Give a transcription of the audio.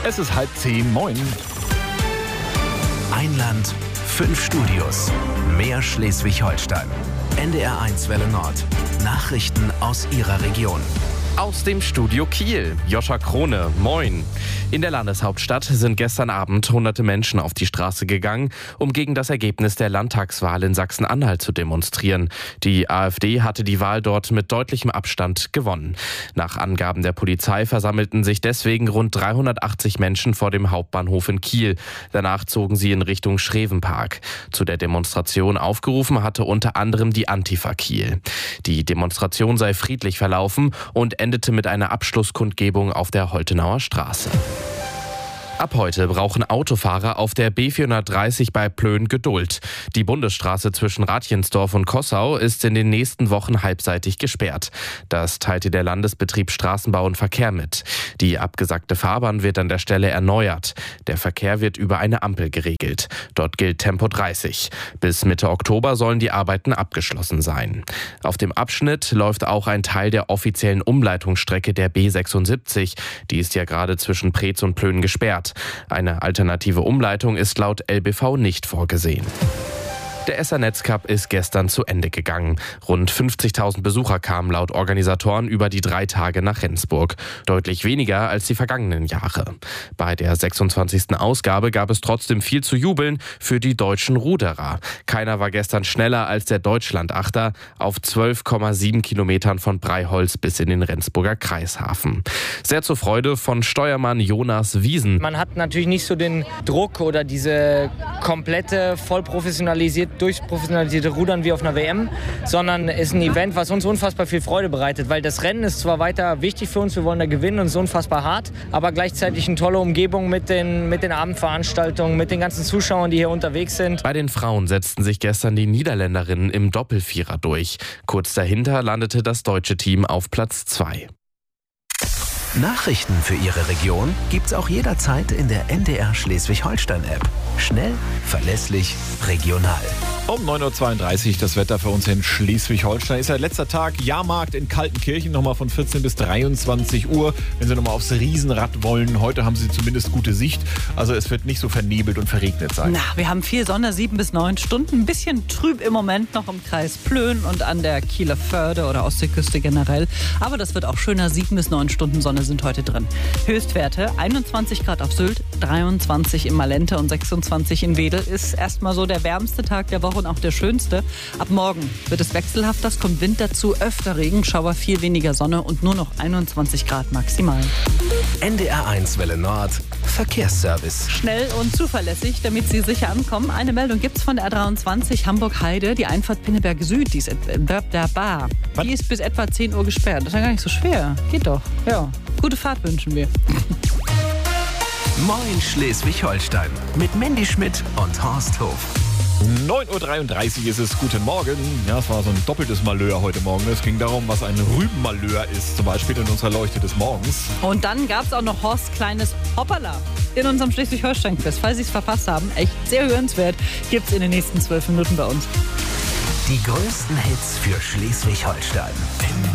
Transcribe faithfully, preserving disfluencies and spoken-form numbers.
Es ist halb zehn, moin. Ein Land, fünf Studios, mehr Schleswig-Holstein. N D R eins Welle Nord. Nachrichten aus Ihrer Region. Aus dem Studio Kiel, Joscha Krone, moin. In der Landeshauptstadt sind gestern Abend hunderte Menschen auf die Straße gegangen, um gegen das Ergebnis der Landtagswahl in Sachsen-Anhalt zu demonstrieren. Die AfD hatte die Wahl dort mit deutlichem Abstand gewonnen. Nach Angaben der Polizei versammelten sich deswegen rund dreihundertachtzig Menschen vor dem Hauptbahnhof in Kiel. Danach zogen sie in Richtung Schrevenpark. Zu der Demonstration aufgerufen hatte unter anderem die Antifa Kiel. Die Demonstration sei friedlich verlaufen und endete mit einer Abschlusskundgebung auf der Holtenauer Straße. Ab heute brauchen Autofahrer auf der B vierhundertdreißig bei Plön Geduld. Die Bundesstraße zwischen Ratjensdorf und Kossau ist in den nächsten Wochen halbseitig gesperrt. Das teilte der Landesbetrieb Straßenbau und Verkehr mit. Die abgesagte Fahrbahn wird an der Stelle erneuert. Der Verkehr wird über eine Ampel geregelt. Dort gilt Tempo dreißig. Bis Mitte Oktober sollen die Arbeiten abgeschlossen sein. Auf dem Abschnitt läuft auch ein Teil der offiziellen Umleitungsstrecke der B sechsundsiebzig. Die ist ja gerade zwischen Preetz und Plön gesperrt. Eine alternative Umleitung ist laut L B V nicht vorgesehen. Der S R-Netz Cup ist gestern zu Ende gegangen. Rund fünfzigtausend Besucher kamen laut Organisatoren über die drei Tage nach Rendsburg. Deutlich weniger als die vergangenen Jahre. Bei der sechsundzwanzigsten Ausgabe gab es trotzdem viel zu jubeln für die deutschen Ruderer. Keiner war gestern schneller als der Deutschlandachter auf zwölf Komma sieben Kilometern von Breiholz bis in den Rendsburger Kreishafen. Sehr zur Freude von Steuermann Jonas Wiesen. Man hat natürlich nicht so den Druck oder diese komplette, voll professionalisierte durchprofessionalisierte Rudern wie auf einer W M, sondern ist ein Event, was uns unfassbar viel Freude bereitet, weil das Rennen ist zwar weiter wichtig für uns, wir wollen da gewinnen und es ist unfassbar hart, aber gleichzeitig eine tolle Umgebung mit den, mit den Abendveranstaltungen, mit den ganzen Zuschauern, die hier unterwegs sind. Bei den Frauen setzten sich gestern die Niederländerinnen im Doppelvierer durch. Kurz dahinter landete das deutsche Team auf Platz zwei. Nachrichten für Ihre Region gibt's auch jederzeit in der N D R Schleswig-Holstein-App. Schnell, verlässlich, regional. Um neun Uhr zweiunddreißig das Wetter für uns in Schleswig-Holstein. Ist ja letzter Tag Jahrmarkt in Kaltenkirchen, nochmal von vierzehn bis dreiundzwanzig Uhr. Wenn Sie nochmal aufs Riesenrad wollen, heute haben Sie zumindest gute Sicht. Also es wird nicht so vernebelt und verregnet sein. Na, wir haben viel Sonne, sieben bis neun Stunden. Ein bisschen trüb im Moment noch im Kreis Plön und an der Kieler Förde oder Ostseeküste generell. Aber das wird auch schöner, sieben bis neun Stunden Sonne sind heute drin. Höchstwerte einundzwanzig Grad auf Sylt, dreiundzwanzig in Malente und sechsundzwanzig in Wedel. Ist erstmal so der wärmste Tag der Woche und auch der schönste. Ab morgen wird es wechselhafter, es kommt Wind dazu, öfter Regenschauer, viel weniger Sonne und nur noch einundzwanzig Grad maximal. N D R eins Welle Nord, Verkehrsservice. Schnell und zuverlässig, damit Sie sicher ankommen. Eine Meldung gibt es von der A dreiundzwanzig Hamburg-Heide, die Einfahrt Pinneberg Süd, die ist, der Bar. Die ist bis etwa zehn Uhr gesperrt. Das ist ja gar nicht so schwer. Geht doch. Ja. Gute Fahrt wünschen wir. Moin Schleswig-Holstein mit Mandy Schmidt und Horst Hof. neun Uhr dreiunddreißig ist es. Guten Morgen. Ja, es war so ein doppeltes Malheur heute Morgen. Es ging darum, was ein Rübenmalheur ist, zum Beispiel in unserer Leuchte des Morgens. Und dann gab es auch noch Horst kleines Hoppala in unserem Schleswig-Holstein-Quiz. Falls Sie es verpasst haben, echt sehr hörenswert, gibt es in den nächsten zwölf Minuten bei uns. Die größten Hits für Schleswig-Holstein.